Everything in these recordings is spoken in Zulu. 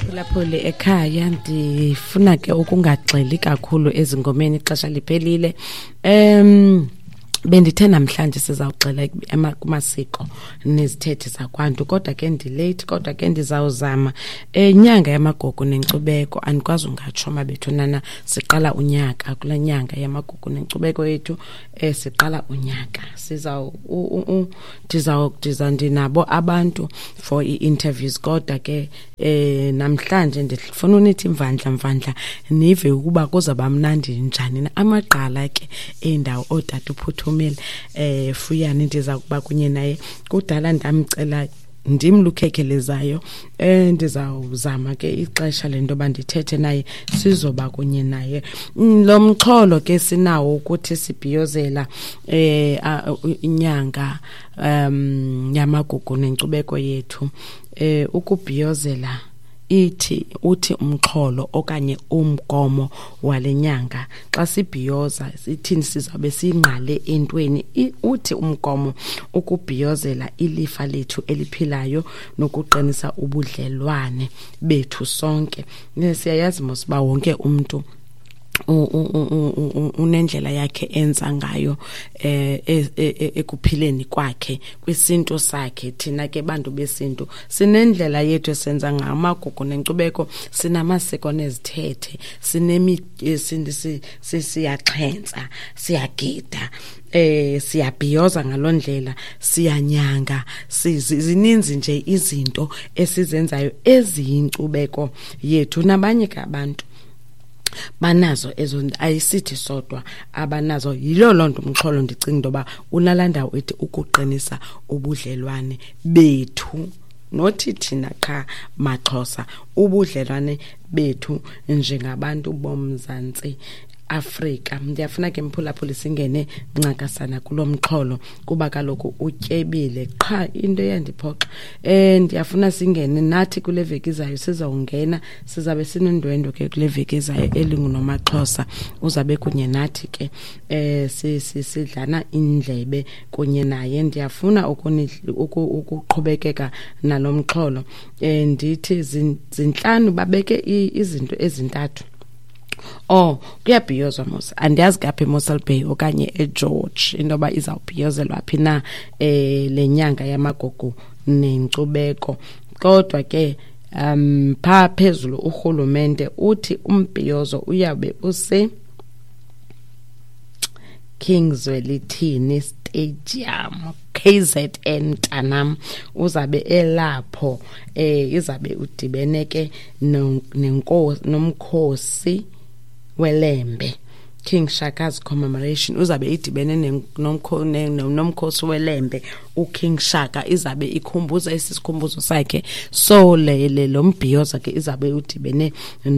Mphulaphuli ekhaya ndifuna ke ukungagxili kakhulu ezingomeni ixesha liphelile. Bendithe namhlanje sizawugxila kumasiko nezithethe zakwantu, kodwa ke ndilate, kodwa ke ndizawuzama. Inyanga yamagugu nenkcubeko andikwazi ungatsho mabethunana siqala unyaka kule nyanga yamagugu nenkcubeko yethu. Siqala unyaka ndinabo abantu for i-interviews, kodwa ke namhlanje ndifuna unithi mvandla nive ukuba kuzaba mnandi njani na. Amagqala ke endawo ootata uPhuthumile Fuyani ndiza kuba kunye naye. Kudala ndamcela ndimlukhekelezayo, ndizawuzama ke ixesha lento bandithethe naye sizoba kunye naye. Lo mxholo ke sinawo ukuthi sibhiyozela inyanga yamagugu nenkcubeko yethu. Ukubhiyozela uthi umxholo okanye umgomo walenyanga. Xa sibhiyoza sithini sizabe singqale entweni. Uthi umgomo ukubhiyozela ilifa lethu eliphilayo nokuqinisa ubudlelwane bethu sonke. Siyayazi mosiba wonke umuntu unendlela yakhe enza ngayo ekuphileni kwakhe kwisinto sakhe. Thina ke bantu besintu sinendlela yethu esenza ngayo. Amagugu nenkcubeko sinamasiko nezithethe, siyaxhensa, siyagida, siyabhiyoza ngaloo ndlela, siyanyanga. Zininzi nje izinto esizenzayo eziyinkcubeko yethu. Nabanye ke abantu banazo ezo, ayisithi sodwa abanazo. Yilo lonto umxholo ndicinga intoba unalandawo ethi ukuqinisa ubudlelwane bethu, nothi thina qha maXhosa, ubudlelwane bethu njengabantu boMzantsi Afrika. Ndiyafuna ke Mphulaphuli singene ncakasana kulo mxholo kuba kaloku utyebile qha into yandiphoxa. Ndiyafuna singene nathi kule veki izayo, sizawungena, sizabe sinondwendwe ke kule veki izayo elinguNomaXhosa. Uzabe kunye nathi ke sidlana indlebe kunye naye. Ndiyafuna ukuqhubekeka nalo mxholo. Ndithi zinhlanu babeke izinto ezintathu. Kuyabhiyozwa mos, andiyazi kaphi eMossel Bay okanye eGeorge intoba izawubhiyozelwa phi na le nyanga yamagugu nenkcubeko. Kodwa ke pha phezulu urhulumente uthi umbhiyozo uyabe Kingzwelithini Stadium KZN Mntanam. Uzabe elapho izabe udibene ke nomkhosi welembe, King Shaka's commemoration. Uzabe idibene nomkhosi welembe. uKing Shaka izabe ikhumbuza isikhumbuzo sakhe. So lo mbhiyoza ke izabe udibene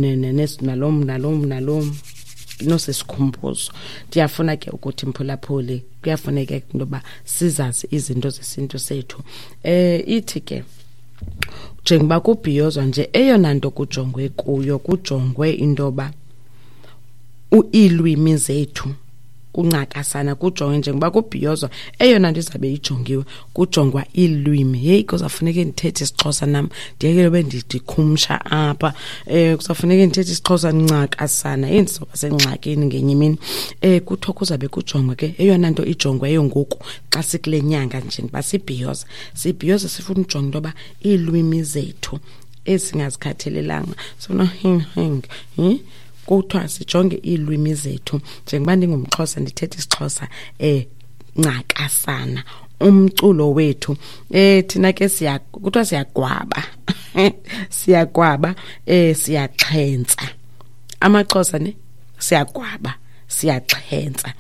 nalom nosesikhumbuzo. Ndiyafuna ke ukuthi Mphulaphuli kuyafuneka intoba sizazi izinto zesintu sethu. Ithi ke njengoba kubhiyozwa nje, eyona nto kujongwe kuyo, kujongwe intoba iilwimi zethu kuncakasana. Kujongwe njengoba kubhiyozwa, eyona nto izabe ijongiwe kujongwa iilwimi. Heyi, kuzafuneka ndithethe isiXhosa nam, ndiyekele ube ndikhumsha apha. Kuzafuneka ndithethe isiXhosa ncakasana, ndizoba sengxakini ngenye imini. Kuthiwa kuzabe kujongwe ke eyona nto ijongweyo ngoku xa sikule nyanga njengoba sibhiyoza sifuna ujonga intoba iilwimi zethu ezingazikhathelelanga. So kuthiwa sijonge iilwimi zethu. Njengoba ndingumXhosa ndithethe isiXhosa ncakasana. Umculo wethu thina ke kuthiwa siyagwaba siyagwaba, siyaxhensa. AmaXhosa siyagwaba, siyaxhensa,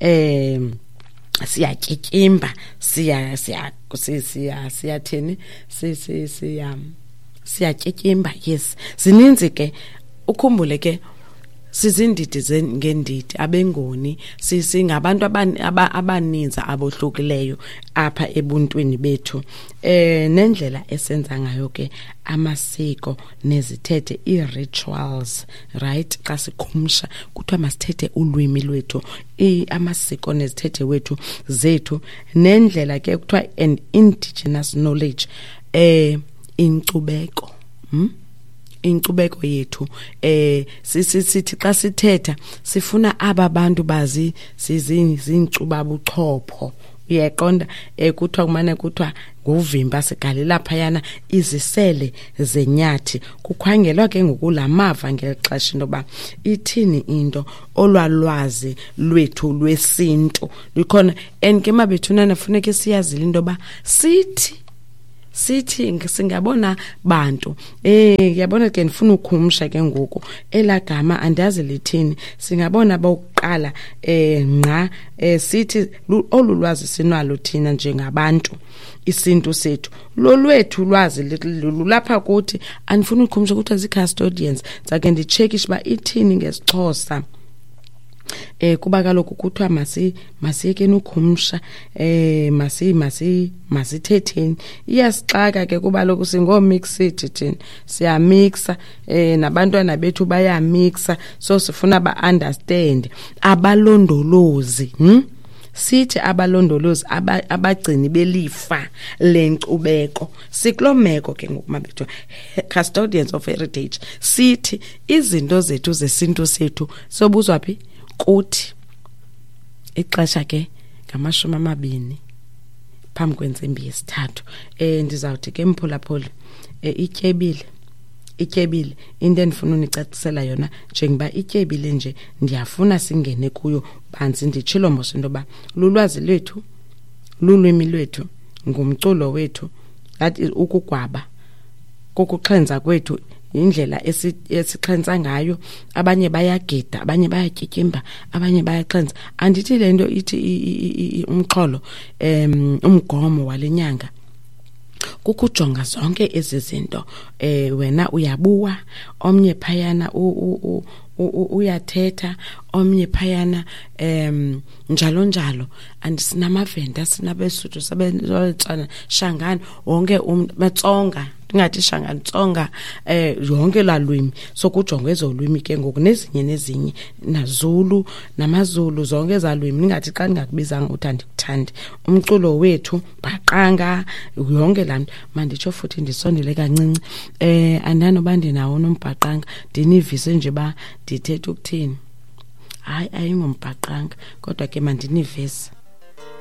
siyatyityimba, siyathini, siyatyityimba. Yes, zininzi ke. Ukhumbule ke sizindidi ngendidi, abengoni, singabantu abaninzi abohlukileyo apha ebuntwini bethu. Nendlela esenza ngayo ke amasiko nezithethe, i-rituals, right? Xa sikhumsha kuthiwa masithethe ulwimi lwethu, amasiko nezithethe zethu, nendlela ke kuthiwa an indigenous knowledge, inkcubeko. inkcubeko yethu sithi xa sithetha sifuna aba bantu bazi zizinkcuba buchopho uyaqonda kuthiwa kumane kuthiwa nguvimba sigalela phayana izisele zenyathi kukhangelwa ke ngokulamava ngelixesha intoba ithini into olwalwazi lwethu lwesintu likhona ke mabethunana funeka siyazile intoba sithi singabona bantu yabona ke ndifuna ukhumsha ke ngoku elagama andazi lithini singabona bokuqala nqa sithi olulwazi sinalo thina njengabantu isintu sethu lolwethu lwazi lulapha kuthi andifuna ukhumsha ukuthi azicustodians zake ndicheckishe ba ithini ngesixhosa kuba kaloku kuthiwa masiyekeni ukhumsha masithetheni iyasixaka ke kuba lokhu singomixed thina siyamixa nabantwana bethu bayamixa so sifuna ba-understand abalondolozi sithi abalondolozi abagcini belifa lenkcubeko sikulomeko ke ngokumabethu custodians of heritage sithi izinto zethu zesintu sethu sobuzwa phi kuthi ixesha ke ngamashumi 20 phambi kwentsimbi yesithathu ndizawuthi ke mphulaphuli ityebile into endifuna unicacisela yona njengoba ityebile nje ndiyafuna singene kuyo banzi nditshilo mos intoba lulwazi lwethu lulwimi lwethu ngumculo wethu that ukugwaba kokuxhenza kwethu indlela esixhenza ngayo abanye bayagida abanye bayatyityimba abanye bayaxhenza andithi lento ithi umxholo umgomo walenyanga kukujonga zonke ezi zinto wena uyabuwa omnye phayana uyathetha omnye phayana njalo andisinamavenda sinabesuthu sabetsana shangani wonke matsonga ngathi shangani tsonga yonke lalwimi sokujongwe ezolwimi ke ngoku nezinye naZulu namazulu zonke ezalwimi ningathi xa ngakubizanga uthandi kuthandi umculo wethu bhaqanga yonke lanto manditsho futhi ndisondele kancinci andanoba ndinawo nombhaqanga ndinivise nje ba ndithetha ukuthini hayi ayingombhaqanga kodwa ke mandinivise